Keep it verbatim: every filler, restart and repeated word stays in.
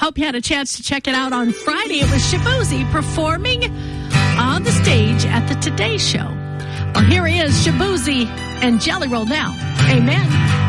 Hope you had a chance to check it out on Friday. It was Shaboozey performing on the stage at the Today Show. Well, here he is, Shaboozey and Jelly Roll now. Amen.